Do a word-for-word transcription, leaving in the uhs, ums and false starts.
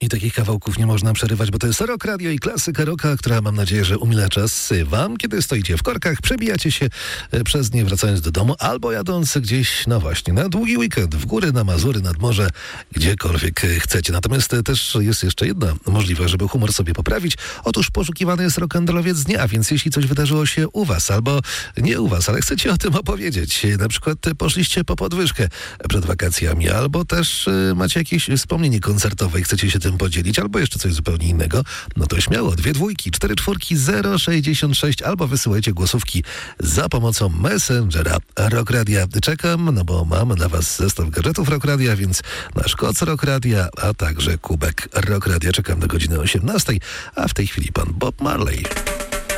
I takich kawałków nie można przerywać, bo to jest Rock Radio i klasyka rocka, która mam nadzieję, że umila czas wam, kiedy stoicie w korkach, przebijacie się przez nie wracając do domu, albo jadąc gdzieś, no właśnie, na długi weekend, w góry, na Mazury, nad morze, gdziekolwiek chcecie. Natomiast też jest jeszcze jedna możliwość, żeby humor sobie poprawić. Otóż poszukiwany jest rock'n'rollowiec dnia, więc jeśli coś wydarzyło się u was, albo nie u was, ale chcecie o tym opowiedzieć, na przykład poszliście po podwyżkę przed wakacjami, albo też macie jakieś wspomnienie koncertowe i chcecie się tym podzielić, albo jeszcze coś zupełnie innego, no to śmiało, dwie dwójki, cztery czwórki, zero sześćdziesiąt sześć, albo wysyłajcie głosówki za pomocą Messengera Rock Radia. Czekam, no bo mam dla was zestaw gadżetów Rock Radia, więc nasz koc Rock Radia, a także kubek Rock Radia. Czekam do godziny osiemnastej, a w tej chwili pan Bob Marley.